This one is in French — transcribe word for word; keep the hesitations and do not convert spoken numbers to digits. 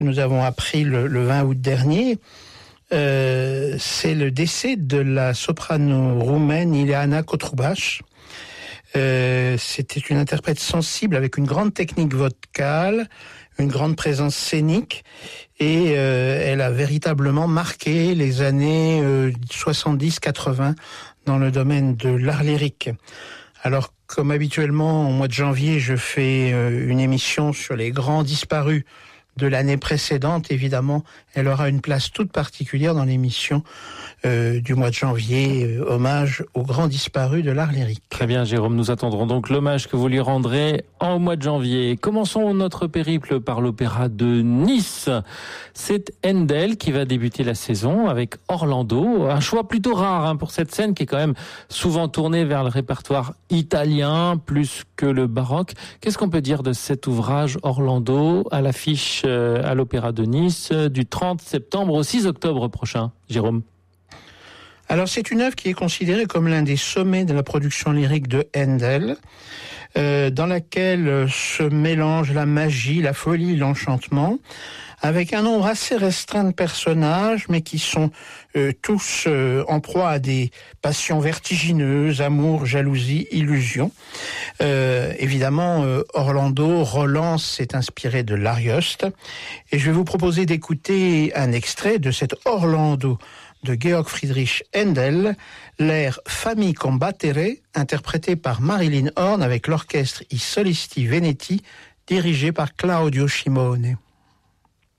nous avons appris le, le vingt août dernier, euh, c'est le décès de la soprano roumaine Ileana Cotrubaș. Euh, c'était une interprète sensible avec une grande technique vocale, une grande présence scénique, et euh, elle a véritablement marqué les années euh, soixante-dix quatre-vingts dans le domaine de l'art lyrique. Alors, comme habituellement, au mois de janvier, je fais euh, une émission sur les grands disparus de l'année précédente. Évidemment, elle aura une place toute particulière dans l'émission euh, du mois de janvier, euh, hommage aux grands disparus de l'art lyrique. Très bien, Jérôme, nous attendrons donc l'hommage que vous lui rendrez en mois de janvier. Commençons notre périple par l'opéra de Nice. C'est Handel qui va débuter la saison avec Orlando. Un choix plutôt rare hein, pour cette scène qui est quand même souvent tournée vers le répertoire italien plus que le baroque. Qu'est-ce qu'on peut dire de cet ouvrage Orlando à l'affiche euh, à l'opéra de Nice euh, du trente septembre au six octobre prochain, Jérôme? Alors c'est une œuvre qui est considérée comme l'un des sommets de la production lyrique de Handel, euh, dans laquelle se mélange la magie, la folie, l'enchantement, avec un nombre assez restreint de personnages, mais qui sont euh, tous euh, en proie à des passions vertigineuses, amour, jalousie, illusion. Euh, évidemment, euh, Orlando, Roland s'est inspiré de l'Arioste, et je vais vous proposer d'écouter un extrait de cet Orlando de Georg Friedrich Handel, l'air Fammi Combattere, interprété par Marilyn Horne avec l'orchestre I Solisti Veneti, dirigé par Claudio Scimone.